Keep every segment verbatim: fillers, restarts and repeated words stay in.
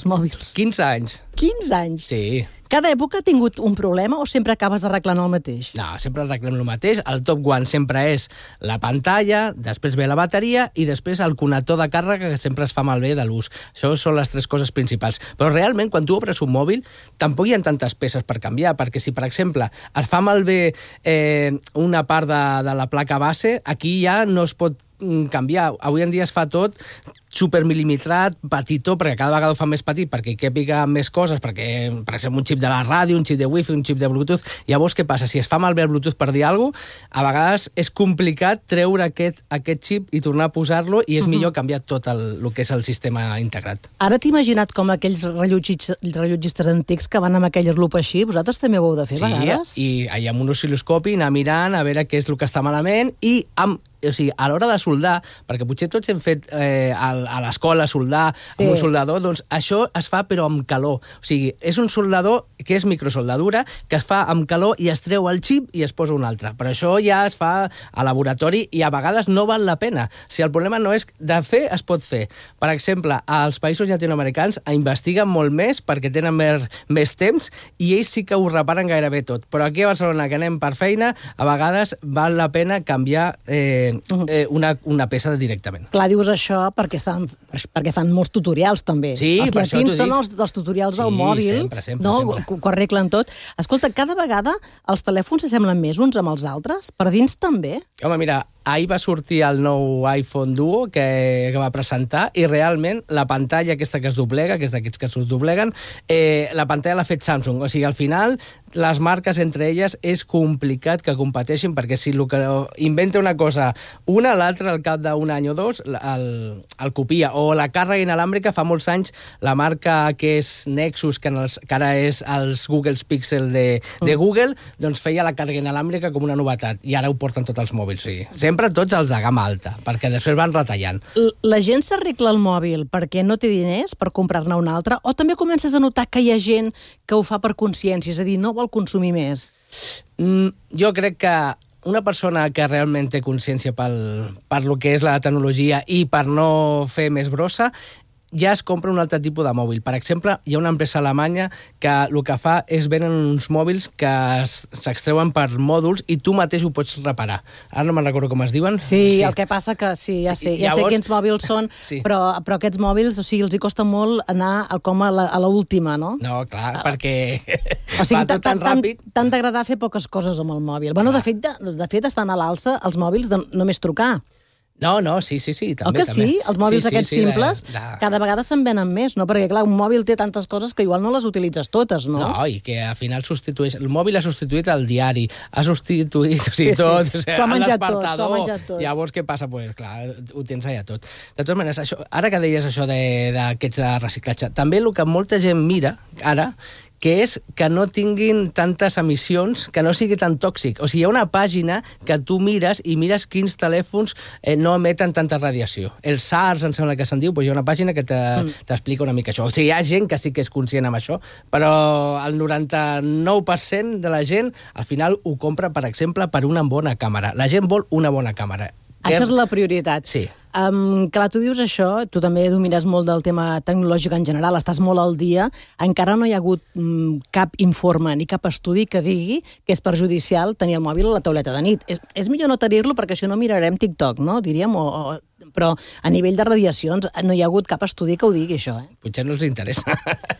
els mòbils? quinze anys. quinze anys? Sí. Cada època ha tingut un problema o sempre acabes arreglant el mateix? No, sempre arreglem el mateix. El top one sempre és la pantalla, després ve la bateria i després el connector de càrrega, que sempre es fa malbé de l'ús. Això són les tres coses principals. Però realment, quan tu obres un mòbil, tampoc hi ha tantes peces per canviar, perquè si, per exemple, es fa malbé eh, una part de, de la placa base, aquí ja no es pot canviar. Avui en dia es fa tot supermil·limetrat, petitó, perquè cada vegada ho fa més petit, perquè hi càpiga més coses, perquè, per exemple, un xip de la ràdio, un xip de wifi, un xip de bluetooth. Llavors, què passa? Si es fa malbé el bluetooth per dir alguna cosa, a vegades és complicat treure aquest, aquest xip i tornar a posar-lo, i és uh-huh. millor canviar tot el, el que és el sistema integrat. Ara t'he imaginat com aquells rellotgistes, rellotgistes antics que van amb aquella lupa així. Vosaltres també ho heu de fer, sí, a vegades? Sí, i amb un oscil·loscopi anar mirant a veure què és el que està malament, i amb o sigui, a l'hora de soldar, perquè potser tots hem fet eh, a, a l'escola soldar sí. amb un soldador, doncs això es fa però amb calor. O sigui, és un soldador que és microsoldadura, que es fa amb calor i es treu el xip i es posa un altre. Però això ja es fa a laboratori i a vegades no val la pena. O sigui, el problema no és... De fer, es pot fer. Per exemple, als països llatinoamericans investiguen molt més perquè tenen més, més temps i ells sí que ho reparen gairebé tot. Però aquí a Barcelona, que anem per feina, a vegades val la pena canviar eh, Eh, una, una peça directament. Clar, dius això perquè, estan, perquè fan molts tutorials, també. Sí, els per això llatins t'ho són dic. els dels tutorials Sí, del mòbil, sempre, sempre, no? sempre. Que ho arreglen tot. Escolta, cada vegada els telèfons s'assemblen més uns amb els altres? Per dins també? Home, mira, ahir va sortir el nou iPhone Duo que, que va presentar i realment la pantalla aquesta que es doblega, que és d'aquests que es dobleguen, eh, la pantalla l'ha fet Samsung. O sigui, al final, les marques entre elles és complicat que competeixin perquè si el que inventa una cosa una, l'altra al cap d'un any o dos el, el copia. O la càrrega inalàmbrica, fa molts anys, la marca que és Nexus, que, els, que ara és els Google Pixel de, de Google, doncs feia la càrrega inalàmbrica com una novetat i ara ho porten tots els mòbils. Sí. Sempre tots els de gamma alta, perquè després van retallant. La gent s'arregla el mòbil perquè no té diners per comprar-ne un altre o també comences a notar que hi ha gent que ho fa per consciència, és a dir, no vol consumir més? Mm, jo crec que una persona que realment té consciència pel, per lo que és la tecnologia i per no fer més brossa, ja es compra un altre tipus de mòbil. Per exemple, hi ha una empresa alemanya que el que fa és venen uns mòbils que s'extreuen per mòduls i tu mateix ho pots reparar. Ara no me'n recordo com es diuen. Sí, sí, el que passa que sí, ja sé, sí, ja llavors... sé quins mòbils són, sí. però, però aquests mòbils, o sigui, els hi costa molt anar a, com a l'última, no? No, clar, ah. perquè o sigui, va tot tan, tan ràpid. T'han d'agradar fer poques coses amb el mòbil. Bueno, de fet, de, de fet, estan a l'alça els mòbils de només trucar. No, no, sí, sí, sí, també. O que també. sí? Els mòbils sí, aquests sí, sí, simples de, de... cada vegada se'n venen més, no? Perquè, clar, un mòbil té tantes coses que igual no les utilitzes totes, no? No, i que al final substitueix... El mòbil ha substituït el diari, ha substituït o sigui, sí, tot, sí. o sigui, s'ho ha menjat tot, l'espertador. s'ho ha menjat tot. Llavors, què passa? Pues, clar, ho tens allà tot. De totes maneres, això, ara que deies això d'aquests de, de reciclatge, també el que molta gent mira, ara, que és que no tinguin tantes emissions, que no sigui tan tòxic. O sigui, hi ha una pàgina que tu mires i mires quins telèfons eh, no emeten tanta radiació. El SARS, em sembla que se'n diu, doncs hi ha una pàgina que t'explica mm. una mica això. O sigui, hi ha gent que sí que és conscient amb això, però el noranta-nou per cent de la gent al final ho compra, per exemple, per una bona càmera. La gent vol una bona càmera. Això és la prioritat. Sí. Um, clar, tu dius això, tu també domines molt del tema tecnològic en general, estàs molt al dia, encara no hi ha hagut um, cap informe ni cap estudi que digui que és perjudicial tenir el mòbil a la tauleta de nit. És, és millor no tenir-lo perquè si no mirarem TikTok, no? Diríem, o, o, però a nivell de radiacions no hi ha hagut cap estudi que ho digui, això, eh? Potser no els interessa.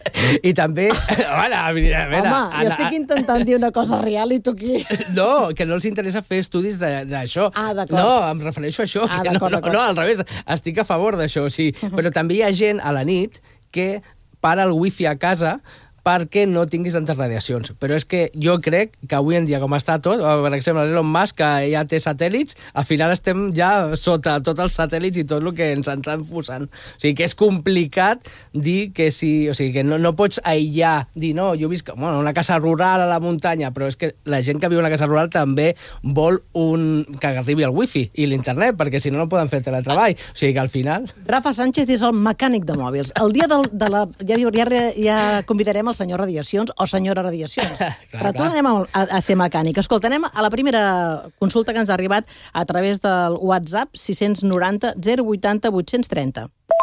I també... Bueno, a veure, a veure, Home, jo estic intentant dir una cosa real i tu aquí... No, que no els interessa fer estudis d'això. Ah, d'acord. No, em refereixo a això. Ah, que no, d'acord, no, no, al revés, estic a favor d'això, sí. Però també hi ha gent a la nit que para el wifi a casa perquè no tinguis tantes radiacions. Però és que jo crec que avui en dia, com està tot, per exemple, Elon Musk, que ja té satèl·lits, al final estem ja sota tots els satèl·lits i tot el que ens estan posant. O sigui, que és complicat dir que si... O sigui, que no, no pots aïllar, dir, no, jo visc bueno, una casa rural a la muntanya, però és que la gent que viu en una casa rural també vol un... que arribi el wifi i l'internet, perquè si no, no poden fer teletreball. O sigui que al final... Rafa Sánchez és el mecànic de mòbils. El dia del, de la... Ja, ja, ja convidarem el senyor Radiacions o senyora Radiacions. clar, Però tu clar. anem a, a, a ser mecànic. Escolta, anem a la primera consulta que ens ha arribat a través del WhatsApp sis cents noranta zero vuitanta vuit cents trenta.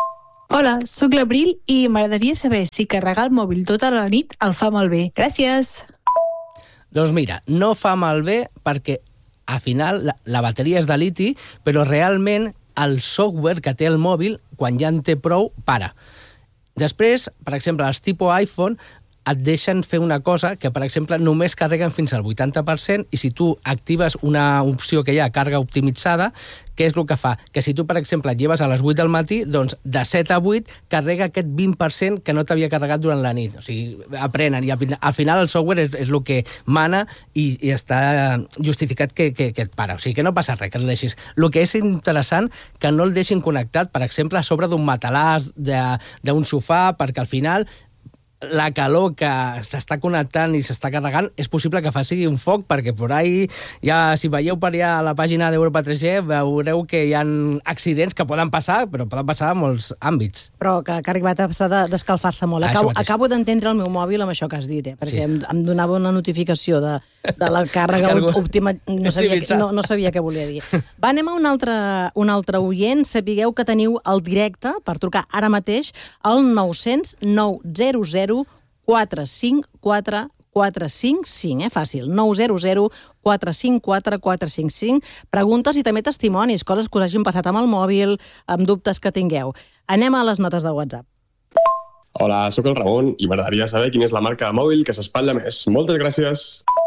Hola, sóc l'Abril i m'agradaria saber si carregar el mòbil tota la nit el fa malbé. Gràcies! Doncs mira, no fa malbé perquè al final la, la bateria és de liti, però realment el software que té el mòbil, quan ja en té prou, para. Després, per exemple, els tipus iPhone et deixen fer una cosa que, per exemple, només carreguen fins al vuitanta per cent i si tu actives una opció que hi ha, càrrega optimitzada, què és el que fa? Que si tu, per exemple, et lleves a les vuit del matí, doncs de set a vuit carrega aquest vint per cent que no t'havia carregat durant la nit. O sigui, aprenen i al final el software és, és el que mana i, i està justificat que, que, que et para. O sigui, que no passa res, que el deixis. El que és interessant, que no el deixin connectat, per exemple, a sobre d'un matalàs, d'un sofà, perquè al final la calor que s'està connectant i s'està carregant, és possible que faci un foc, perquè por ahí, ja, si veieu per allà a la pàgina d'Europa tres G, veureu que hi ha accidents que poden passar, però poden passar a molts àmbits. Però que, que ha arribat a passar d'escalfar-se molt. Ah, acabo acabo d'entendre el meu mòbil amb això que has dit, eh? Perquè sí. em, em donava una notificació de, de la càrrega òptima, no sabia, no, no sabia què volia dir. Va, anem a un altre, un altre oient. Sapigueu que teniu el directe per trucar ara mateix al nou cents nou zero zero quatre cinc quatre quatre cinc cinc, eh? Fàcil, nou zero zero quatre cinc quatre quatre cinc cinc. Preguntes i també testimonis, coses que us hagin passat amb el mòbil, amb dubtes que tingueu. Anem a les notes de WhatsApp. Hola, sóc el Ramon i m'agradaria saber quina és la marca de mòbil que s'espatlla més. Moltes gràcies.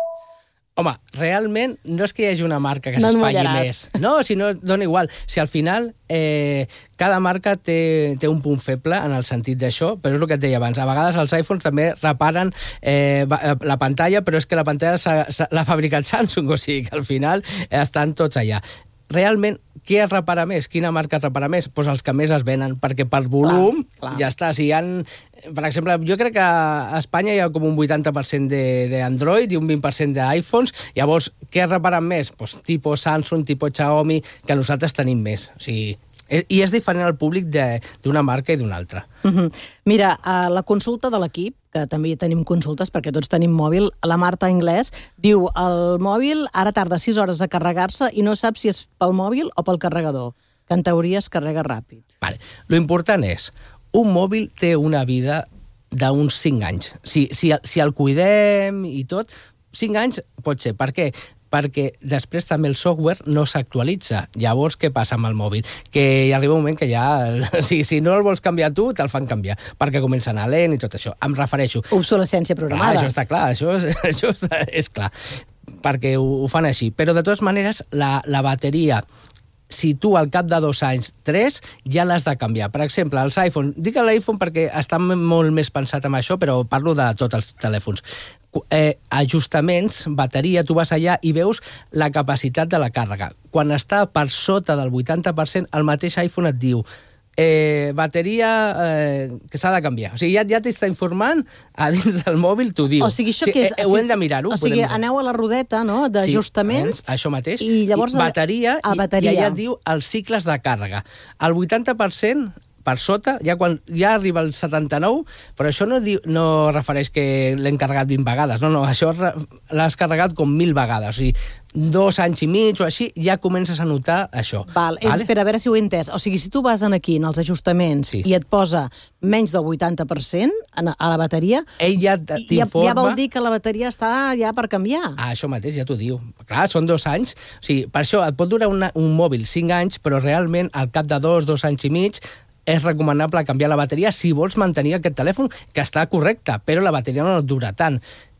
Home, realment no és que hi hagi una marca que no s'espatlli més. No, si no, dona igual. Si al final eh, cada marca té, té un punt feble en el sentit d'això, però és el que et deia abans. A vegades els iPhones també reparen eh, la pantalla, però és que la pantalla l'ha fabricat Samsung, o sigui que al final estan tots allà. Realment, què es repara més? Quina marca es repara més? Doncs els que més es venen, perquè per volum clar, clar. ja està. Si hi ha, per exemple, jo crec que a Espanya hi ha com un vuitanta per cent d'Android i un vint per cent d'iPhones. Llavors, què es reparen més? Doncs tipus Samsung, tipus Xiaomi, que nosaltres tenim més. O sigui, i és diferent al públic d'una marca i d'una altra. Uh-huh. Mira, a la consulta de l'equip, que també tenim consultes perquè tots tenim mòbil, la Marta Anglès diu el mòbil ara tarda sis hores a carregar-se i no sap si és pel mòbil o pel carregador, que en teoria es carrega ràpid. Vale. Lo important és, un mòbil té una vida d'uns cinc anys. Si, si, si el cuidem i tot, cinc anys pot ser. Per què? Perquè després també el software no s'actualitza. Llavors, què passa amb el mòbil? Que hi arriba un moment que ja... Si, si no el vols canviar tu, te'l fan canviar, perquè comença a anar lent i tot això. Em refereixo... Obsolescència programada. Clar, això està clar, això, això és clar, perquè ho, ho fan així. Però, de totes maneres, la, la bateria... si tu al cap de dos anys, tres, ja l'has de canviar. Per exemple, els iPhone, dic l'iPhone perquè està molt més pensat en això, però parlo de tots els telèfons. Eh, ajustaments, bateria, tu vas allà i veus la capacitat de la càrrega. Quan està per sota del vuitanta per cent, el mateix iPhone et diu eh, bateria eh, que s'ha de canviar. O sigui, ja, ja t'està informant a dins del mòbil, t'ho diu. O sigui, això que és... Eh, ho hem de mirar-ho. O sigui, aneu a la rodeta, no?, d'ajustaments. Sí, això mateix. I llavors... I bateria, a bateria. I, i allà et diu els cicles de càrrega. El vuitanta per cent per sota, ja quan ja arriba el setanta-nou, però això no, diu, no refereix que l'hem carregat vint vegades, no, no, això l'has carregat com mil vegades, o sigui, dos anys i mig o així, ja comences a notar això. Val, és, vale? Espera, a veure si ho he entès. O sigui, si tu vas aquí, en els ajustaments, sí. i et posa menys del vuitanta per cent a la bateria, ell ja t'informa... Ja, ja vol dir que la bateria està ja per canviar. Ah, això mateix, ja t'ho diu. Clar, són dos anys. O sigui, per això et pot durar una, un mòbil cinc anys, però realment al cap de dos, dos anys i mig, és recomanable canviar la bateria si vols mantenir aquest telèfon, que està correcte, però la bateria no et dura tant.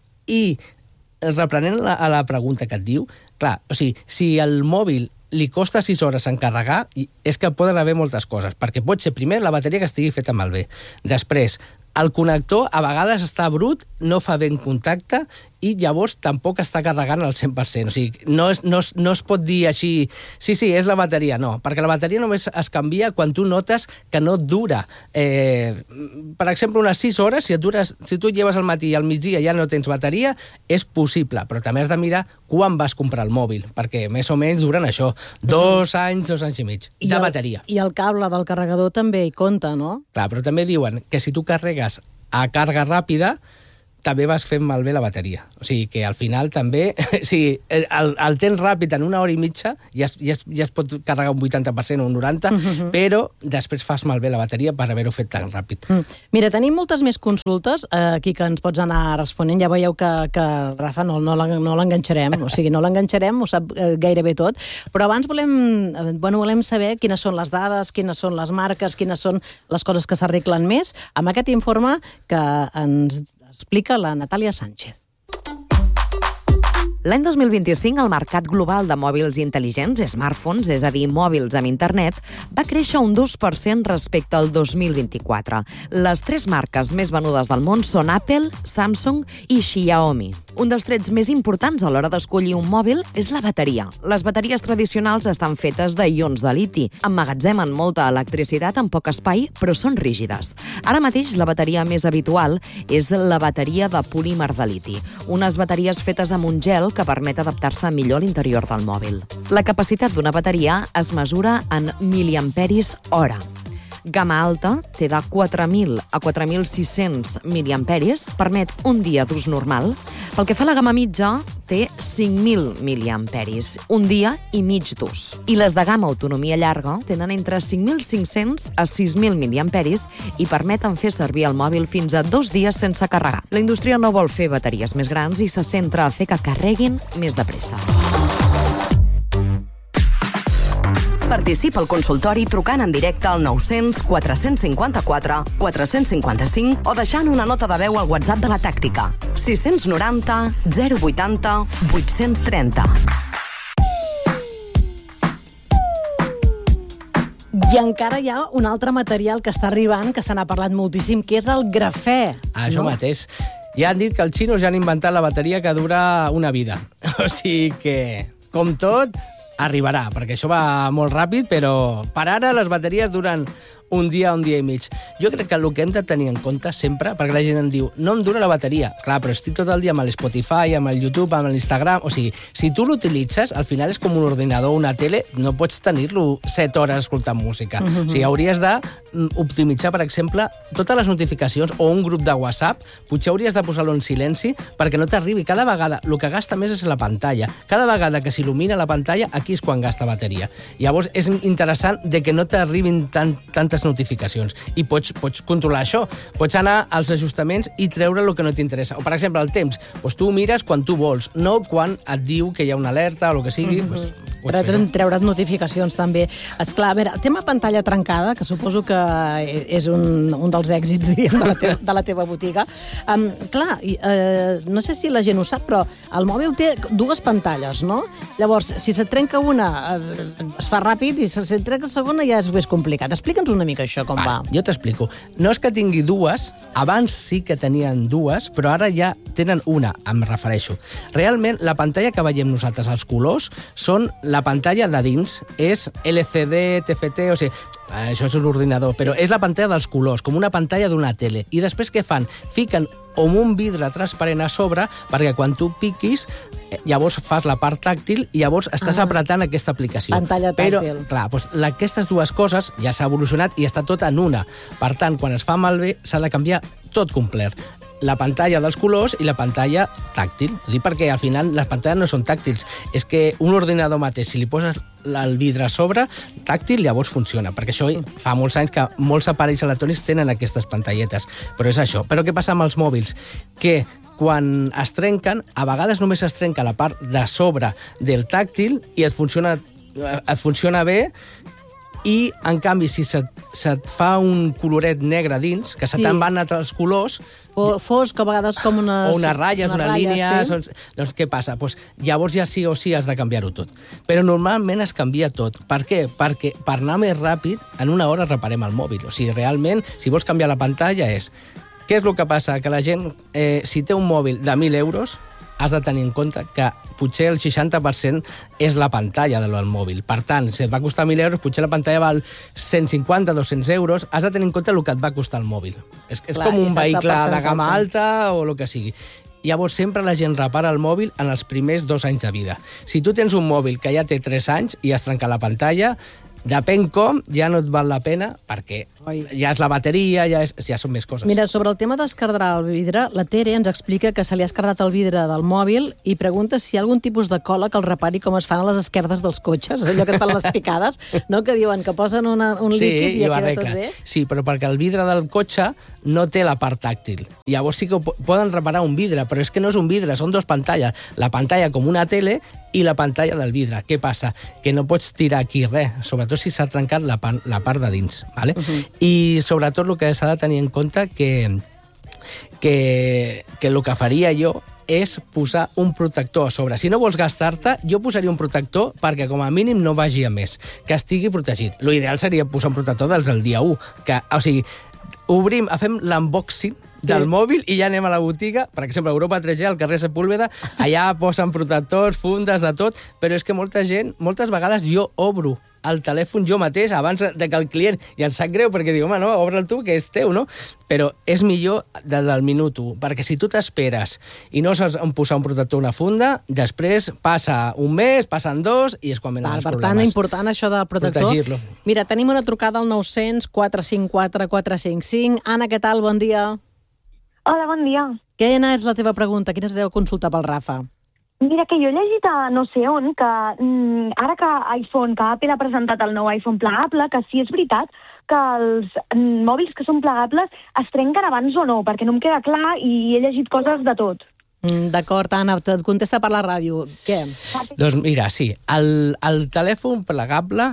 I, reprenent la, a la pregunta que et diu, clar, o sigui, si el mòbil li costa sis hores en carregar, és que poden haver moltes coses, perquè pot ser primer la bateria que estigui feta malbé. Després, el connector a vegades està brut, no fa ben contacte i llavors tampoc està carregant al cent per cent. O sigui, no es, no, es, no es pot dir així, sí, sí, és la bateria, no, perquè la bateria només es canvia quan tu notes que no dura. Eh, per exemple, unes sis hores, si, et dures, si tu et lleves al matí i al migdia ja no tens bateria, és possible, però també has de mirar quan vas comprar el mòbil, perquè més o menys duren això, dos anys, dos anys i mig, I de el, bateria. I el cable del carregador també hi compta, no? Clar, però també diuen que si tu carregues a càrrega ràpida, també vas fent malbé la bateria. O sigui que al final també... O sigui, el, el temps ràpid en una hora i mitja ja es, ja es, ja es pot carregar un vuitanta per cent o un noranta per cent, uh -huh. però després fas malbé la bateria per haver-ho fet tan ràpid. Mm. Mira, tenim moltes més consultes eh, aquí que ens pots anar responent. Ja veieu que, que Rafa, no, no l'enganxarem, o sigui, no l'enganxarem, ho sap eh, gairebé tot, però abans volem, eh, bueno, volem saber quines són les dades, quines són les marques, quines són les coses que s'arreglen més, amb aquest informe que ens explica la Natàlia Sánchez. L'any dos mil vint-i-cinc, el mercat global de mòbils intel·ligents, smartphones, és a dir, mòbils amb internet, va créixer un dos per cent respecte al dos mil vint-i-quatre. Les tres marques més venudes del món són Apple, Samsung i Xiaomi. Un dels trets més importants a l'hora d'escollir un mòbil és la bateria. Les bateries tradicionals estan fetes de ions de liti, emmagatzemen molta electricitat en poc espai, però són rígides. Ara mateix, la bateria més habitual és la bateria de polímer de liti, unes bateries fetes amb un gel que permet adaptar-se millor a l'interior del mòbil. La capacitat d'una bateria es mesura en miliamperis hora. Gamma alta té de quatre mil a quatre mil sis-cents miliamperis, permet un dia d'ús normal. Pel que fa a la gamma mitja, té cinc mil miliamperis, un dia i mig d'ús. I les de gamma autonomia llarga tenen entre cinc mil cinc-cents a sis mil miliamperis i permeten fer servir el mòbil fins a dos dies sense carregar. La indústria no vol fer bateries més grans i se centra a fer que carreguin més de pressa. Participa al consultori trucant en directe al nou-cents quatre-cents cinquanta-quatre quatre-cents cinquanta-cinc o deixant una nota de veu al WhatsApp de la Tàctica. sis noranta zero vuitanta vuit-cents trenta. I encara hi ha un altre material que està arribant, que se n'ha parlat moltíssim, que és el grafè. Això no? mateix. Ja han dit que els xinos ja han inventat la bateria que dura una vida. O sigui que, com tot, arribarà, perquè això va molt ràpid, però per ara les bateries duren un dia, un dia i mig. Jo crec que el que hem de tenir en compte sempre, perquè la gent em diu, no em dura la bateria. Clar, però estic tot el dia amb l'Spotify, amb el YouTube, amb l'Instagram... O sigui, si tu l'utilitzes, al final és com un ordinador o una tele, no pots tenir-lo set hores escoltant música. Uh -huh. O sigui, hauries de optimitzar, per exemple, totes les notificacions o un grup de WhatsApp, potser hauries de posar-lo en silenci perquè no t'arribi. Cada vegada, el que gasta més és la pantalla. Cada vegada que s'il·lumina la pantalla, aquí és quan gasta bateria. Llavors, és interessant de que no t'arribin tant, tantes notificacions. I pots, pots controlar això. Pots anar als ajustaments i treure el que no t'interessa. O, per exemple, el temps. Doncs tu mires quan tu vols, no quan et diu que hi ha una alerta o el que sigui. Mm -hmm. pues, Per treure't notificacions, també. Esclar, a veure, el tema pantalla trencada, que suposo que és un, un dels èxits, diríem, de la teva, de la teva botiga. Um, clar, eh, no sé si la gent ho sap, però el mòbil té dues pantalles, no? Llavors, si se't trenca una, eh, es fa ràpid, i si se't trenca la segona ja és més complicat. Explica'ns una mica això, com va. va. Jo t'explico. No és que tingui dues, abans sí que tenien dues, però ara ja tenen una, em refereixo. Realment, la pantalla que veiem nosaltres, els colors, són la pantalla de dins. És L C D, T F T, o sigui, això és un ordinador, però és la pantalla dels colors, com una pantalla d'una tele. I després què fan? Fiquen amb un vidre transparent a sobre perquè quan tu piquis, llavors fas la part tàctil i llavors estàs ah. apretant aquesta aplicació. Pantalla tàctil. Però, clar, doncs, aquestes dues coses ja s'ha evolucionat i està tot en una. Per tant, quan es fa malbé, s'ha de canviar tot complet. La pantalla dels colors i la pantalla tàctil. Ho dic perquè al final les pantalles no són tàctils. És que un ordinador mateix, si li poses el vidre a sobre, tàctil, llavors funciona. Perquè això fa molts anys que molts aparells electrònics tenen aquestes pantalletes. Però és això. Però què passa amb els mòbils? Que quan es trenquen, a vegades només es trenca la part de sobre del tàctil i et funciona, et funciona bé. I, en canvi, si se't, se't fa un coloret negre dins, que se sí. te'n van anar els colors... O fosc, a vegades com unes... O unes ratlles, unes una línies... Sí. Doncs, doncs què passa? Pues, llavors ja sí o sí has de canviar-ho tot. Però normalment es canvia tot. Per què? Perquè per anar més ràpid, en una hora reparem el mòbil. O sigui, realment, si vols canviar la pantalla és... Què és el que passa? Que la gent, eh, si té un mòbil de mil euros, has de tenir en compte que potser el seixanta per cent és la pantalla del mòbil. Per tant, si et va costar mil euros, potser la pantalla val cent cinquanta, dos-cents euros, has de tenir en compte el que et va costar el mòbil. És, és Clar, com un vehicle de gamma alta o el que sigui. Llavors, sempre la gent repara el mòbil en els primers dos anys de vida. Si tu tens un mòbil que ja té tres anys i has trencat la pantalla, depèn com, ja no et val la pena, perquè Oi. ja és la bateria, ja, és, ja són més coses. Mira, sobre el tema d'esquerdar el vidre, la Tere ens explica que se li ha esquerdat el vidre del mòbil i pregunta si hi ha algun tipus de cola que el repari com es fan a les esquerdes dels cotxes, allò que et fan les picades, no? Que diuen que posen una, un sí, líquid i ja queda arregla. tot bé. Sí, però perquè el vidre del cotxe no té la part tàctil. Llavors sí que ho poden reparar un vidre, però és que no és un vidre, són dos pantalles. La pantalla com una tele i la pantalla del vidre. Què passa? Que no pots tirar aquí res, sobretot si s'ha trencat la, pan, la part de dins. Vale? Uh-huh. I sobretot el que s'ha de tenir en compte que, que, que el que faria jo és posar un protector a sobre. Si no vols gastar-te, jo posaria un protector perquè com a mínim no vagi a més, que estigui protegit. L'ideal seria posar un protector des del dia u. Que, o sigui, obrim, fem l'unboxing del sí. mòbil i ja anem a la botiga, per exemple, a Europa tres G, al carrer Sepúlveda, allà posen protectors, fundes, de tot, però és que molta gent, moltes vegades jo obro el telèfon jo mateix abans de que el client, i em sap greu perquè diu, home, no, obre'l tu, que és teu, no? Però és millor des del minut u, perquè si tu t'esperes i no saps on posar un protector a una funda, després passa un mes, passen dos, i és quan venen els per problemes. tant, important això del protector. Protegir-lo. Mira, tenim una trucada al nou cents quatre cinc quatre quatre cinc cinc. Anna, què tal? Bon dia. Hola, bon dia. Quina és la teva pregunta? Quina es deu consultar pel Rafa? Mira, que jo he llegit a no sé on que mm, ara que iPhone, que Apple ha presentat el nou iPhone plegable, que sí és veritat que els mm, mòbils que són plegables es trenquen abans o no, perquè no em queda clar i he llegit coses de tot. Mm, D'acord, Anna, et contesta per la ràdio. Què? Doncs mira, sí, el, el telèfon plegable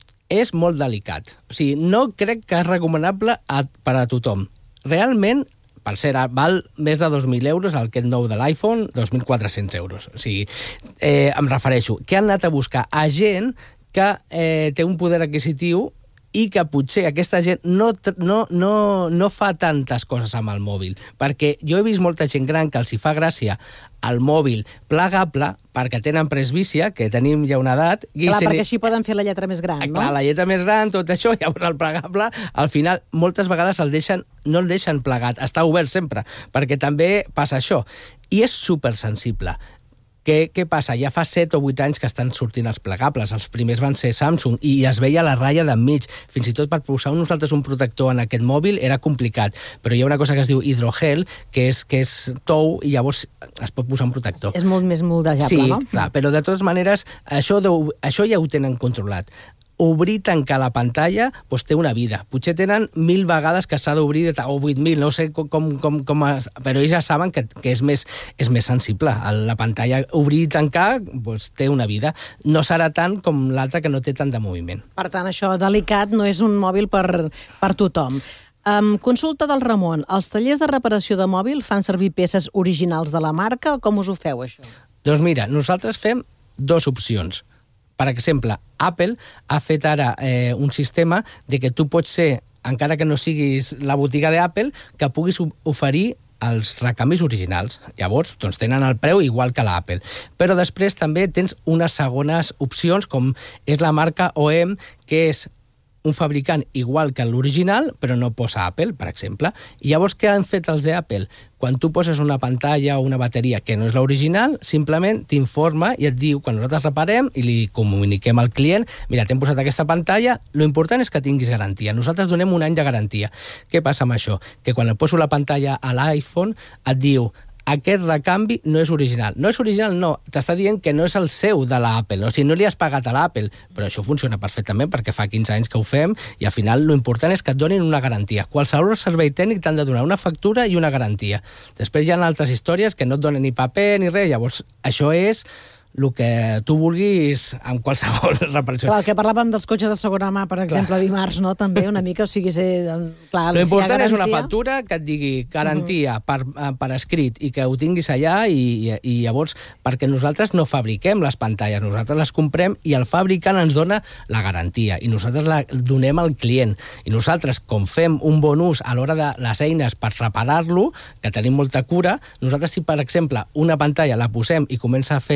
és molt delicat. O sigui, no crec que és recomanable a, per a tothom. Realment, per ser, val més de dos mil euros el kit nou de l'iPhone, dos mil quatre-cents euros. O sigui, eh, em refereixo, que han anat a buscar a gent que eh, té un poder adquisitiu i que potser aquesta gent no, no, no, no fa tantes coses amb el mòbil. Perquè jo he vist molta gent gran que els hi fa gràcia el mòbil plegable perquè tenen presbícia, que tenim ja una edat... Clar, perquè així poden fer la lletra més gran, no? Clar, la lletra més gran, tot això, llavors el plegable, al final, moltes vegades el deixen, no el deixen plegat, està obert sempre, perquè també passa això. I és supersensible. Què, què passa? Ja fa set o vuit anys que estan sortint els plegables. Els primers van ser Samsung i es veia la ratlla d'enmig. Fins i tot per posar nosaltres un protector en aquest mòbil era complicat. Però hi ha una cosa que es diu hidrogel, que és, que és tou, i llavors es pot posar un protector. És molt més moldejable, sí, no? Sí, clar, però de totes maneres això, deu, això ja ho tenen controlat. Obrir, tancar la pantalla, doncs té una vida. Potser tenen mil vegades que s'ha d'obrir, o vuit mil, no sé com... com, com es, però ells ja saben que, que és, més, és més sensible. La pantalla, obrir i tancar, doncs té una vida. No serà tant com l'altra, que no té tant de moviment. Per tant, això delicat no és un mòbil per, per tothom. Um, consulta del Ramon. Els tallers de reparació de mòbil fan servir peces originals de la marca o com us ho feu, això? Doncs mira, nosaltres fem dues opcions. Per exemple, Apple ha fet ara eh, un sistema de que tu pots ser, encara que no siguis la botiga d'Apple, que puguis oferir els recanvis originals. Llavors, doncs tenen el preu igual que l'Apple. Però després també tens unes segones opcions, com és la marca O E M, que és un fabricant igual que l'original, però no posa Apple, per exemple. I llavors, què han fet els d'Apple? Quan tu poses una pantalla o una bateria que no és l'original, simplement t'informa i et diu, quan nosaltres reparem i li comuniquem al client, mira, t'hem posat aquesta pantalla, lo important és que tinguis garantia. Nosaltres donem un any de garantia. Què passa amb això? Que quan poso la pantalla a l'iPhone, et diu, aquest recanvi no és original. No és original, no. T'està dient que no és el seu de l'Apple. O sigui, no li has pagat a l'Apple. Però això funciona perfectament perquè fa quinze anys que ho fem i al final l'important és que et donin una garantia. Qualsevol servei tècnic t'han de donar una factura i una garantia. Després hi ha altres històries que no et donen ni paper ni res. Llavors, això és el que tu vulguis amb qualsevol reparació. Clar, el que parlàvem dels cotxes de segona mà, per exemple, clar, dimarts, no? També una mica, o sigui, ser... Clar, l'important si és una factura que et digui garantia uh-huh. per, per escrit i que ho tinguis allà i, i, i llavors, perquè nosaltres no fabriquem les pantalles, nosaltres les comprem i el fabricant ens dona la garantia i nosaltres la donem al client. I nosaltres, com fem un bon ús a l'hora de les eines per reparar-lo, que tenim molta cura, nosaltres si, per exemple, una pantalla la posem i comença a fer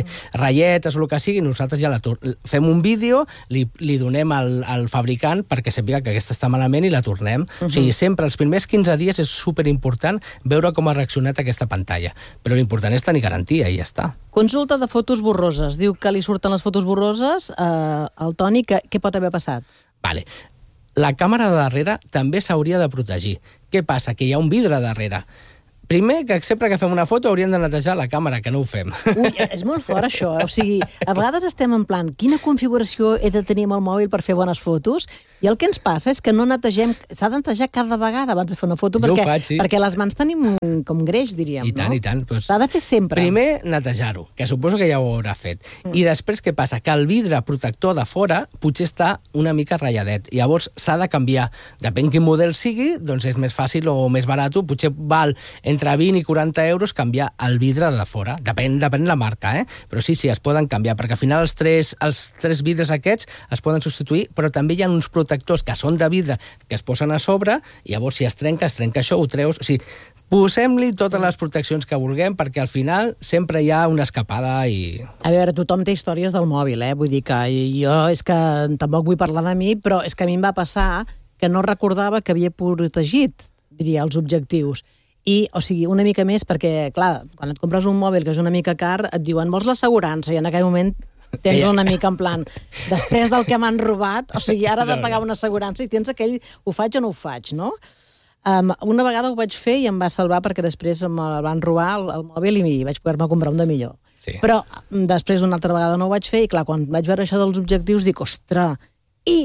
ratlletes o el que sigui, nosaltres ja la fem un vídeo, li, li donem al, al fabricant perquè sàpiga que aquesta està malament i la tornem. Uh-huh. O sigui, sempre els primers quinze dies és superimportant veure com ha reaccionat aquesta pantalla. Però l'important és tenir garantia i ja està. Consulta de fotos borroses. Diu que li surten les fotos borroses eh, al Toni. Que, què pot haver passat? Vale. La càmera de darrere també s'hauria de protegir. Què passa? Que hi ha un vidre darrere. Primer, que sempre que fem una foto hauríem de netejar la càmera, que no ho fem. Ui, és molt fort, això. O sigui, a vegades estem en plan, quina configuració he de tenir amb el mòbil per fer bones fotos? I el que ens passa és que no netegem... S'ha de netejar cada vegada abans de fer una foto, perquè, faig, sí. perquè les mans tenim com greix, diríem. I tant, no? i tant. Pues, s'ha de fer sempre. Primer, netejar-ho, que suposo que ja ho haurà fet. Mm. I després, què passa? Que el vidre protector de fora potser està una mica ratlladet. Llavors, s'ha de canviar. Depèn quin model sigui, doncs és més fàcil o més barat. Potser val entre vint i quaranta euros canviar el vidre de fora. Depèn, depèn la marca, eh? Però sí, sí, es poden canviar, perquè al final els tres, els tres vidres aquests es poden substituir, però també hi ha uns protectors que són de vidre que es posen a sobre, i llavors si es trenca, es trenca això, ho treus... O sigui, posem-li totes les proteccions que vulguem, perquè al final sempre hi ha una escapada i... A veure, tothom té històries del mòbil, eh? Vull dir que jo és que tampoc vull parlar de mi, però és que a mi em va passar que no recordava que havia protegit, diria, els objectius. I, o sigui, una mica més, perquè, clar, quan et compres un mòbil que és una mica car, et diuen, vols l'assegurança? I en aquell moment tens una mica en plan, després del que m'han robat, o sigui, ara he de pagar una assegurança i tens aquell, ho faig o no ho faig, no? Um, una vegada ho vaig fer i em va salvar perquè després em van robar el, el mòbil i vaig poder-me comprar un de millor. Sí. Però després una altra vegada no ho vaig fer i, clar, quan vaig veure això dels objectius, dic, ostres, i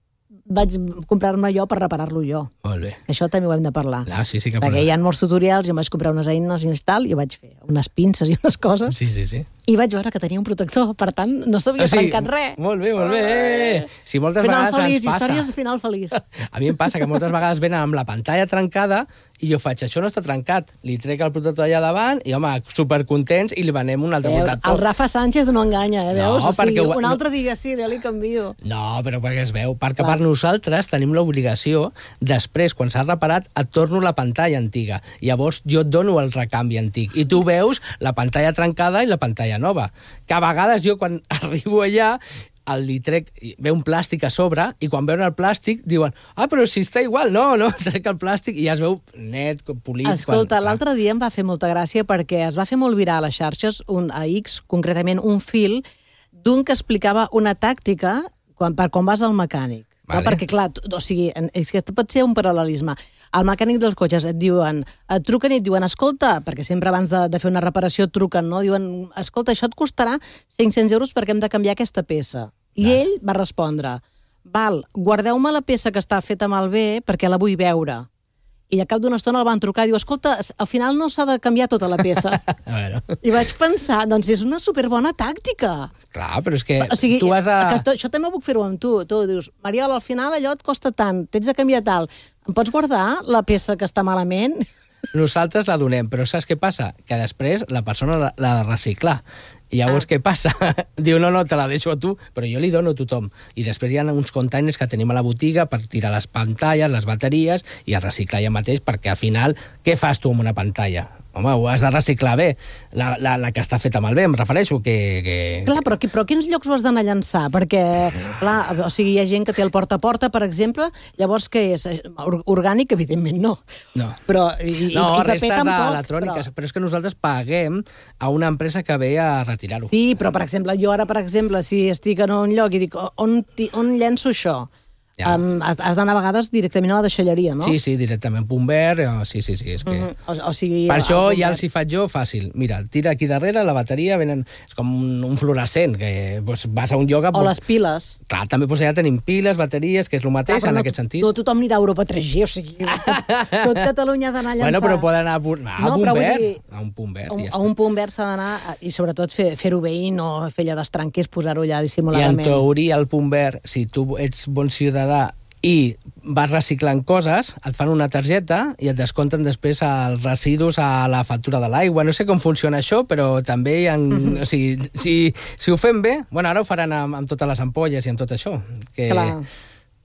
vaig comprar-me jo per reparar-lo jo. Molt bé. Això també ho hem de parlar. Ah, sí, sí que perquè hi ha molts tutorials i em vaig comprar unes eines i tal, i vaig fer unes pinces i unes coses. Sí, sí, sí. I vaig veure que tenia un protector, per tant, no s'havia o sigui, trencat res. Molt bé, molt bé. Eh! Si moltes final vegades feliç, ens passa... històries de final feliç. A mi em passa que moltes vegades venen amb la pantalla trencada i jo faig, això no està trencat. Li trec el protector allà davant i, home, supercontents, i li venem un altre Veus, protector. el Rafa Sánchez no enganya, eh, veus? No, o sigui, perquè... un altre dia sí, jo li canvio. No, però perquè es veu. Perquè Clar. per nosaltres tenim l'obligació, després, quan s'ha reparat, et torno la pantalla antiga. Llavors jo et dono el recanvi antic. I tu veus la pantalla trencada i la pantalla nova. Que a vegades jo, quan arribo allà, el li trec, ve un plàstic a sobre, i quan veuen el plàstic diuen, ah, però si està igual, no, no, trec el plàstic i ja es veu net, polit. Escolta, quan... l'altre dia em va fer molta gràcia perquè es va fer molt viral a les xarxes, un, a X, concretament un fil, d'un que explicava una tàctica quan, per quan vas al mecànic. Vale. No? Perquè, clar, o sigui, és que pot ser un paral·lelisme. Al mecànic dels cotxes et diuen, et truquen i et diuen, escolta, perquè sempre abans de, de fer una reparació et truquen, no? Diuen, escolta, això et costarà cinc-cents euros perquè hem de canviar aquesta peça. I ah. ell va respondre, val, guardeu-me la peça que està feta malbé perquè la vull veure. I al cap d'una estona el van trucar i diu, escolta, al final no s'ha de canviar tota la peça. A veure. I vaig pensar, doncs és una superbona tàctica. Clar, però és que o sigui, tu has de... Que això també puc fer-ho amb tu. Tu dius, Mariola, al final allò et costa tant, t'ets de canviar tal. Em pots guardar la peça que està malament? Nosaltres la donem, però saps què passa? Que després la persona l'ha de reciclar. I llavors ah. què passa? Diu, no, no, te la deixo a tu, però jo li dono a tothom. I després hi ha uns containers que tenim a la botiga per tirar les pantalles, les bateries, i a reciclar ja mateix, perquè al final, què fas tu amb una pantalla? Home, ho has de reciclar bé. La, la, la que està feta malbé, em refereixo, que... que... Clar, però, però quins llocs ho has d'anar a llançar? Perquè, clar, o sigui, hi ha gent que té el porta a porta, per exemple, llavors què és? Orgànic, evidentment, no. No, però, i, no i restes tampoc, d'electròniques, però... però és que nosaltres paguem a una empresa que ve a retirar-ho. Sí, però, per exemple, jo ara, per exemple, si estic en un lloc i dic, on, on llenço això? Ja. Um, has has d'anar a vegades directament a la deixalleria, no? Sí, sí, directament. Punt verd, sí, sí, sí. És que... Mm-hmm. o, o sigui, per això ja els hi faig jo fàcil. Mira, tira aquí darrere, la bateria, venen... és com un, un fluorescent, que pues, vas a un lloc... O les piles. Clar, també pues, allà tenim piles, bateries, que és el mateix Clar, en no, aquest sentit. No tothom anirà a Europa tres G, o sigui, tot, tot Catalunya ha d'anar a llançar. Bueno, però poden anar a, punt, a, no, punt verd, dir, a un punt verd. A un, ja a un punt verd s'ha d'anar, i sobretot fer, fer-ho bé i no fer allà d'estranquers, posar-ho allà dissimuladament. I en teoria, el punt verd, si tu ets bon ciutadà i vas reciclant coses, et fan una targeta i et descompten després els residus a la factura de l'aigua. No sé com funciona això, però també hi ha... Mm-hmm. O sigui, si, si ho fem bé... Bueno, ara ho faran amb, amb totes les ampolles i amb tot això. Que... Clar.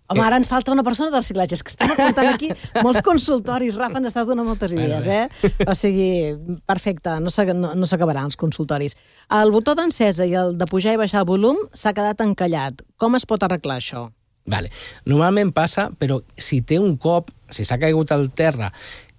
Home, ara ens falta una persona de reciclatge. És que estem apuntant aquí molts consultoris. Rafa, ens estàs donant moltes idees, eh? O sigui, perfecte, no s'acabaran els consultoris. El botó d'encesa i el de pujar i baixar el volum s'ha quedat encallat. Com es pot arreglar això? Vale. Normalment passa, però si té un cop, si s'ha caigut al terra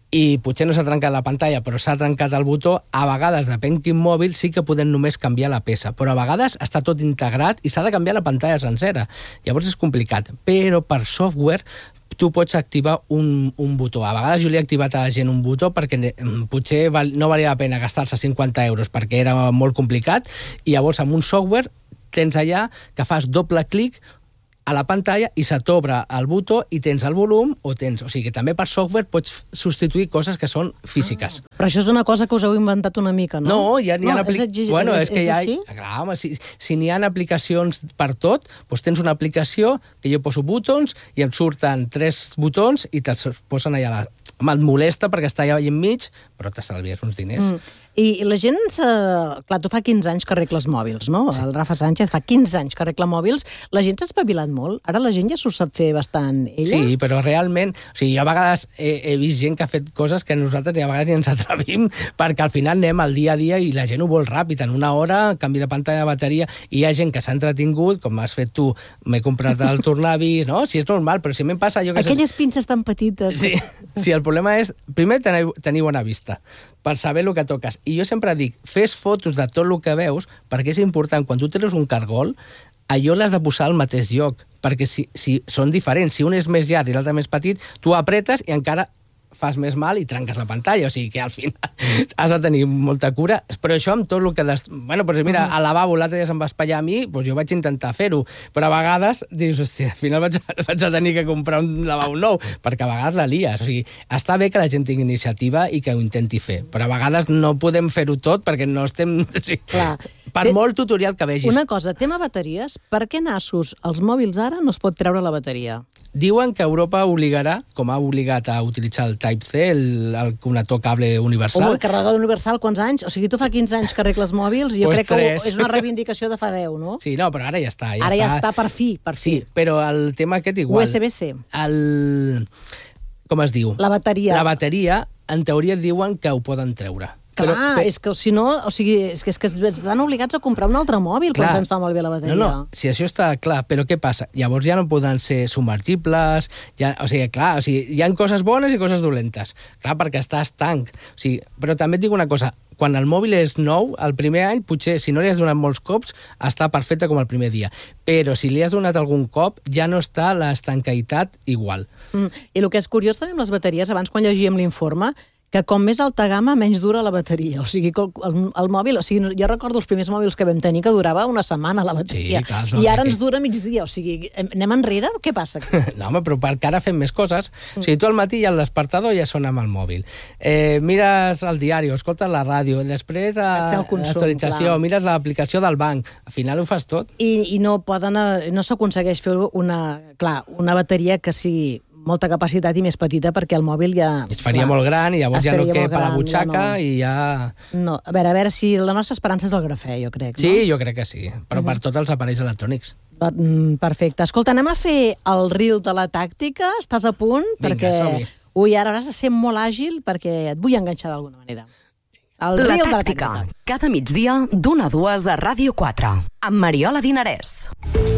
i potser no s'ha trencat la pantalla, però s'ha trencat el botó, a vegades, depèn quin mòbil, sí que podem només canviar la peça, però a vegades està tot integrat i s'ha de canviar la pantalla sencera. Llavors és complicat, però per software tu pots activar un, un botó. A vegades jo li he activat a la gent un botó perquè potser val, no valia la pena gastar-se cinquanta euros perquè era molt complicat, i llavors amb un software tens allà que fas doble clic a la pantalla i se t'obre el botó i tens el volum o tens... O sigui que també per software pots substituir coses que són físiques. Ah, però això és una cosa que us heu inventat una mica, no? No, ja n'hi ha... No, és, exig... bueno, és, és, que és ja... així? Clar, home, si, si n'hi ha aplicacions per tot, doncs tens una aplicació que jo poso botons i em surten tres botons i te'ls posen allà a la... Home, et molesta perquè està allà enmig, però t'estalvies uns diners. Mm. I la gent... Clar, tu fa quinze anys que arregles mòbils, no? Sí. El Rafa Sánchez fa quinze anys que arregla mòbils. La gent s'ha espavilat molt. Ara la gent ja s'ho sap fer bastant, ella? Sí, però realment... O sigui, jo a vegades he, he vist gent que ha fet coses que nosaltres a vegades ni ens atrevim perquè al final anem al dia a dia i la gent ho vol ràpid. En una hora, canvi de pantalla de bateria, i hi ha gent que s'ha entretingut, com has fet tu, m'he comprat el tornavis, no? Si és normal, però si a mi em passa... Jo que Aquelles ses... pinces tan petites. Sí, sí, el problema és, primer, tenir, tenir bona vista, per saber el que toques. I jo sempre dic, fes fotos de tot el que veus, perquè és important, quan tu tens un cargol, allò l'has de posar al mateix lloc, perquè si, si són diferents, si un és més llarg i l'altre més petit, tu apretes i encara fas més mal i trenques la pantalla, o sigui que al final has de tenir molta cura, però això amb tot el que... Des... Bueno, doncs mira, al lavabo l'altre dia se'm va espatllar a mi, doncs jo vaig intentar fer-ho, però a vegades dius, hòstia, al final vaig, vaig a tenir que comprar un lavabo nou, perquè a vegades la lies, o sigui, està bé que la gent tingui iniciativa i que ho intenti fer, però a vegades no podem fer-ho tot perquè no estem... O sigui, per molt tutorial que vegis. Una cosa, tema bateries, per què en Asus els mòbils ara no es pot treure la bateria? Diuen que Europa obligarà, com ha obligat a utilitzar el Type-C, el, el connector cable universal. Home, el carregador universal, quants anys? O sigui, tu fa quinze anys que arregles mòbils i jo pues crec tres. Que és una reivindicació de fa deu, no? Sí, no, però ara ja està. Ja ara està. ja està per fi, per fi. Sí, però el tema aquest igual... U S B-C. El... Com es diu? La bateria. La bateria, en teoria, diuen que ho poden treure. Clar, però, és que si no, o sigui, és que, és que estan obligats a comprar un altre mòbil clar, quan se'ns fa malbé la bateria. No, no, si això està clar, però què passa? Llavors ja no poden ser submergibles, ja, o sigui, clar, o sigui, hi ha coses bones i coses dolentes. Clar, perquè està estanc. O sigui, però també et dic una cosa, quan el mòbil és nou, el primer any, potser, si no li has donat molts cops, està perfecte com el primer dia. Però si li has donat algun cop, ja no està l'estancaïtat igual. Mm. I el que és curiós també amb les bateries, abans quan llegíem l'informe, que com més alta gamma, menys dura la bateria. O sigui, el, el mòbil... O sigui, jo recordo els primers mòbils que vam tenir que durava una setmana la bateria. Sí, clar, I ara ens dura migdia. O sigui, anem enrere? Què passa? No, home, però perquè ara fem més coses. O sigui, tu al matí ja el despertador ja sona amb el mòbil. Eh, mires el diari, escoltes la ràdio, després l'actualització, mires l'aplicació del banc. Al final ho fas tot. I, i no poden... No s'aconsegueix fer una... Clar, una bateria que sigui molta capacitat i més petita, perquè el mòbil ja... Es faria clar, molt gran i llavors ja no queda per la butxaca ja no. i ja... No, a veure, a veure si la nostra esperança és el grafè, jo crec, no? Sí, jo crec que sí, però uh -huh. per tots els aparells electrònics. Perfecte. Escolta, anem a fer el reel de la tàctica. Estàs a punt? Vinga, perquè... som-hi. Ui, ara hauràs de ser molt àgil perquè et vull enganxar d'alguna manera. El la reel tàctica. De la tàctica. Cada migdia d'una a dues a Ràdio quatre. Amb Mariola Dinarès.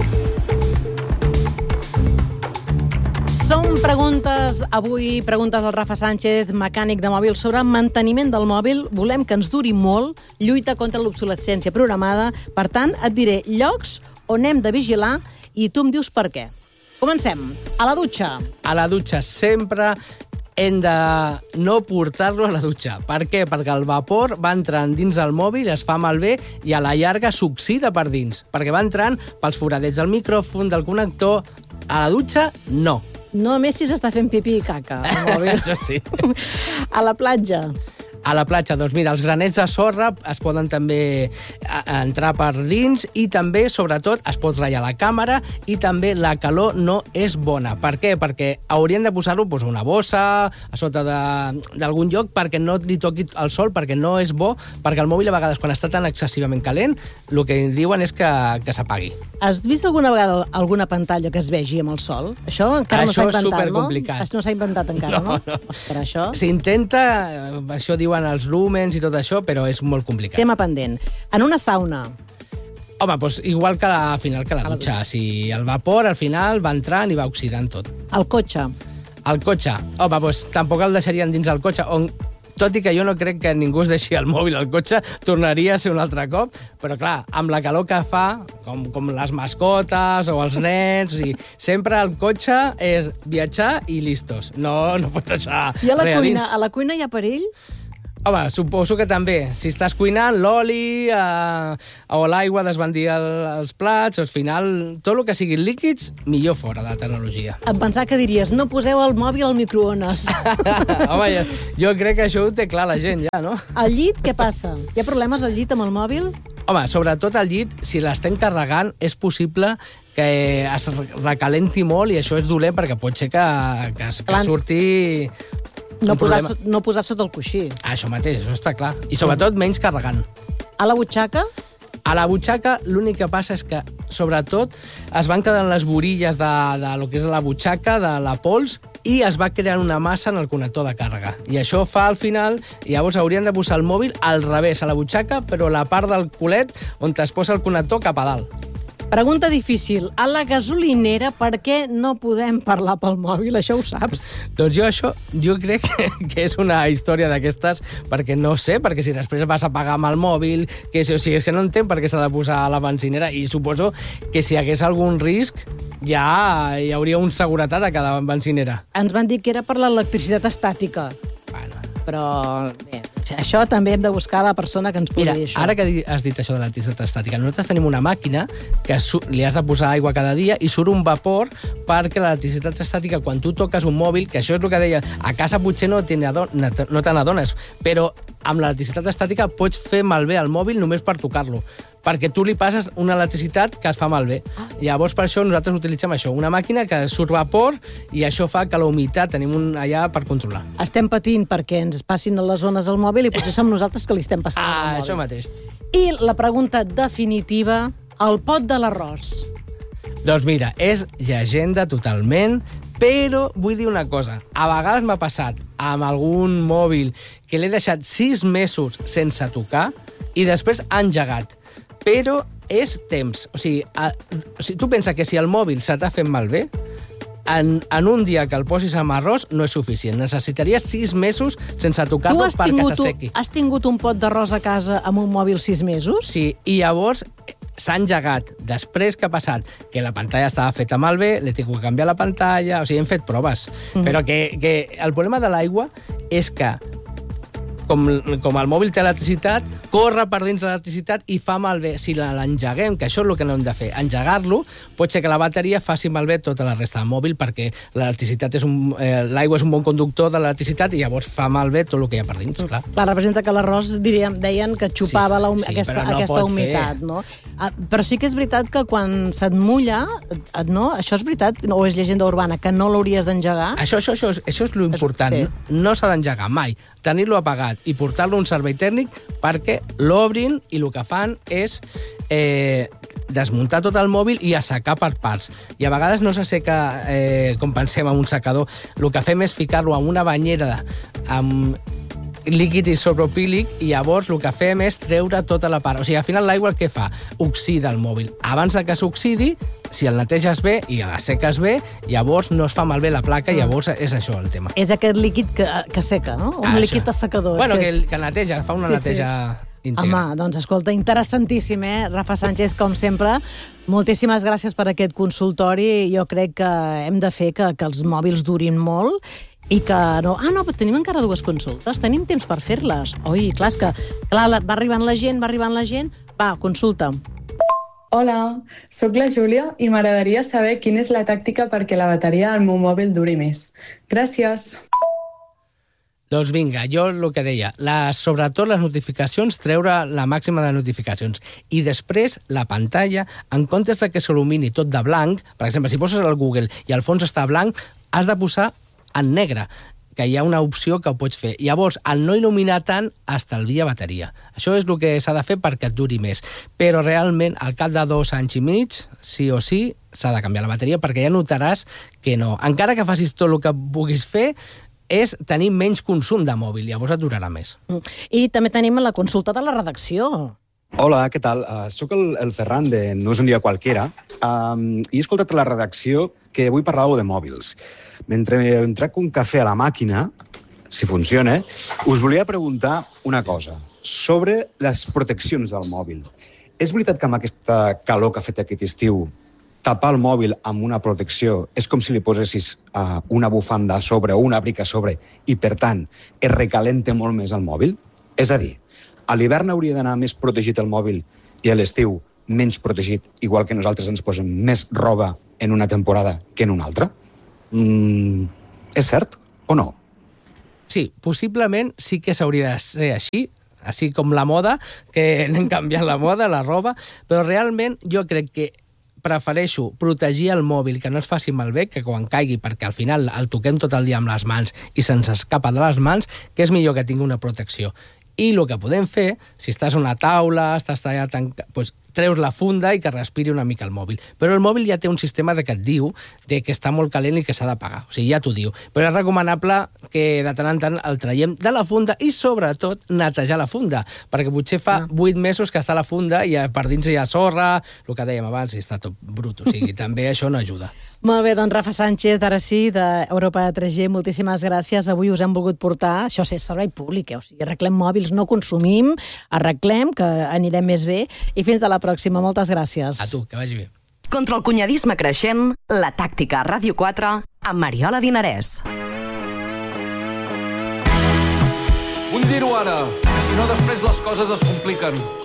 Són preguntes, avui preguntes del Rafa Sánchez, mecànic de mòbil, sobre manteniment del mòbil. Volem que ens duri molt, lluita contra l'obsolescència programada. Per tant, et diré llocs on hem de vigilar i tu em dius per què. Comencem. A la dutxa. A la dutxa sempre hem de no portar-lo a la dutxa. Per què? Perquè el vapor va entrant dins el mòbil, es fa malbé i a la llarga s'oxida per dins. Perquè va entrant pels foradets del micròfon, del connector. A la dutxa, no. No més si s'està fent pipí i caca al mòbil. Això sí. A la platja. A la platja, doncs mira, els granets de sorra es poden també entrar per dins i també, sobretot, es pot ratllar la càmera i també la calor no és bona. Per què? Perquè haurien de posar-ho doncs, una bossa a sota d'algun lloc perquè no li toqui el sol, perquè no és bo, perquè el mòbil a vegades quan està tan excessivament calent el que diuen és que, que s'apagui. Has vist alguna vegada alguna pantalla que es vegi amb el sol? Això encara això no s'ha inventat, no? Això és supercomplicat. Això no s'ha inventat encara, no? No, no. Per això... S'intenta, això diuen els lúmens i tot això, però és molt complicat. Tema pendent. En una sauna... Home, doncs igual que la, al final que la dutxa. Si el vapor al final va entrant i va oxidant tot. El cotxe. El cotxe. Home, doncs tampoc el deixarien dins el cotxe, on tot i que jo no crec que ningú es deixi el mòbil al cotxe, tornaria a ser un altre cop, però clar, amb la calor que fa, com, com les mascotes o els nens, o sigui, sempre el cotxe és viatjar i listos. No, no pots deixar I a la res a cuina? dins. A la cuina hi ha perill? Home, suposo que també. Si estàs cuinant, l'oli eh, o l'aigua desbandir el, els plats, al final, tot el que sigui líquids, millor fora de la tecnologia. Em pensava que diries, no poseu el mòbil al microones. Home, jo, jo crec que això ho té clar la gent ja, no? Al llit, què passa? Hi ha problemes al llit amb el mòbil? Home, sobretot al llit, si l'estem carregant, és possible que es recalenti molt i això és dolent perquè pot ser que, que, que surti... No posar, no posar sota el coixí. Això mateix, això està clar. I sobretot menys carregant. A la butxaca? A la butxaca l'únic que passa és que, sobretot, es van quedant les borilles de, de lo que és la butxaca, de la pols, i es va creant una massa en el connector de càrrega. I això fa, al final, i llavors haurien de posar el mòbil al revés, a la butxaca, però la part del culet on es posa el connector cap a dalt. Pregunta difícil. A la gasolinera, per què no podem parlar pel mòbil? Això ho saps? Doncs jo això, jo crec que, que és una història d'aquestes, perquè no sé, perquè si després vas a pagar amb el mòbil, que si, o sigui, és que no entenc per què s'ha de posar a la benzinera, i suposo que si hi hagués algun risc, ja hi hauria un seguretat a cada benzinera. Ens van dir que era per l'electricitat estàtica. Bueno. Però, bé, això també hem de buscar la persona que ens pugui Mira, dir això. Ara que has dit això de l'electricitat estàtica, nosaltres tenim una màquina que li has de posar aigua cada dia i surt un vapor perquè l'electricitat estàtica, quan tu toques un mòbil, que això és el que deia, a casa potser no te n'adones, però amb l'electricitat estàtica pots fer malbé el mòbil només per tocar-lo, perquè tu li passes una electricitat que es fa malbé. Ah. Llavors, per això, nosaltres utilitzem això, una màquina que surt vapor i això fa que la humitat tenim un allà per controlar. Estem patint perquè ens passin les zones al mòbil i potser som nosaltres que li estem passant ah, al mòbil. Això mateix. I la pregunta definitiva, el pot de l'arròs. Doncs mira, és llegenda totalment, però vull dir una cosa. A vegades m'ha passat amb algun mòbil que l'he deixat sis mesos sense tocar i després ha engegat. Però és temps. O sigui, a, o sigui, tu pensa que si el mòbil se t'ha fet malbé, en, en un dia que el posis amb arròs no és suficient. Necessitaries sis mesos sense tocar-lo perquè s'assequi. Tu has tingut un pot d'arròs a casa amb un mòbil sis mesos? Sí, i llavors s'ha engegat. Després que ha passat que la pantalla estava feta malbé, l'he tingut que canviar la pantalla, o sigui, hem fet proves. Mm-hmm. Però que, que el problema de l'aigua és que Com, com el mòbil té electricitat, corre per dins l'electricitat i fa malbé. Si l'engeguem, que això és el que no hem de fer, engegar-lo, pot ser que la bateria faci malbé tota la resta del mòbil perquè l'electricitat és un, eh, l'aigua és un bon conductor de l'electricitat i llavors fa malbé tot el que hi ha per dins, clar. Clar, representa que l'arròs, diríem, deien que xupava sí, la hum sí, aquesta, no aquesta humitat, fer. No? Ah, però sí que és veritat que quan se't mulla, no? Això és veritat, o és llegenda urbana, que no l'hauries d'engegar? Això, això, això, això és l'important. Sí. No s'ha d'engegar mai. Tenir-lo apagat i portar-lo a un servei tècnic perquè l'obrin i el que fan és eh, desmuntar tot el mòbil i assecar per parts. I a vegades no s'asseca eh, com pensem amb un secador. El que fem és ficar-lo en una banyera amb líquid isopropílic i llavors el que fem és treure tota la part. O sigui, al final l'aigua el que fa? Oxida el mòbil. Abans de que s'oxidi, si el neteges bé i el seques bé, llavors no es fa malbé la placa i llavors és això el tema. És aquest líquid que, que seca, no? Un ah, líquid assecador. Bueno, que, és... que neteja, fa una sí, neteja sí. íntegra. Home, doncs escolta, interessantíssim, eh? Rafa Sánchez, com sempre, moltíssimes gràcies per aquest consultori. Jo crec que hem de fer que, que els mòbils durin molt i que no... Ah, no, però tenim encara dues consultes. Tenim temps per fer-les. Oi, clar, és que clar, va arribant la gent, va arribant la gent. Va, consulta. Hola, sóc la Júlia i m'agradaria saber quina és la tàctica perquè la bateria del meu mòbil duri més. Gràcies. Doncs vinga, jo el que deia, les, sobretot les notificacions, treure la màxima de notificacions. I després la pantalla, en comptes de que s'il·lumini tot de blanc, per exemple, si poses el Google i el fons està blanc, has de posar en negre, que hi ha una opció que ho pots fer. Llavors, al no il·luminar tant, estalvia bateria. Això és el que s'ha de fer perquè et duri més. Però realment, al cap de dos anys i mig, sí o sí, s'ha de canviar la bateria, perquè ja notaràs que no. Encara que facis tot el que puguis fer, és tenir menys consum de mòbil, llavors et durarà més. I també tenim la consulta de la redacció. Hola, què tal? Uh, soc el, el Ferran de No és un dia qualquera um, i he escoltat a la redacció que avui parlàveu de mòbils. Mentre em trec un cafè a la màquina, si funciona, us volia preguntar una cosa sobre les proteccions del mòbil. És veritat que amb aquesta calor que ha fet aquest estiu tapar el mòbil amb una protecció és com si li posessis uh, una bufanda a sobre o un abric a sobre i, per tant, es recalenta molt més el mòbil? És a dir, a l'hivern hauria d'anar més protegit el mòbil i a l'estiu menys protegit, igual que nosaltres ens posem més roba en una temporada que en una altra? Mm, és cert o no? Sí, possiblement sí que s'hauria de ser així, així com la moda, que anem canviant la moda, la roba, però realment jo crec que prefereixo protegir el mòbil, que no es faci malbé, que quan caigui, perquè al final el toquem tot el dia amb les mans i se'ns escapa de les mans, que és millor que tingui una protecció. I el que podem fer, si estàs a una taula, estàs allà tancat, doncs treus la funda i que respiri una mica el mòbil. Però el mòbil ja té un sistema de que et diu de que està molt calent i que s'ha d'apagar. O sigui, ja t'ho diu. Però és recomanable que de tant en tant el traiem de la funda i, sobretot, netejar la funda. Perquè potser fa vuit mesos que està a la funda i per dins hi ha sorra, el que dèiem abans, i està tot brut. O sigui, també això no ajuda. Molt bé, doncs Rafa Sánchez, ara sí, d'Europa tres G, moltíssimes gràcies. Avui us hem volgut portar, això és servei públic, eh? O sigui, arreglem mòbils, no consumim, arreglem, que anirem més bé, i fins a la pròxima. Moltes gràcies. A tu, que vagi bé. Contra el cunyadisme creixent, La Tàctica a Ràdio quatre, amb Mariola Dinarès. Un dir-ho ara, que si no després les coses es compliquen.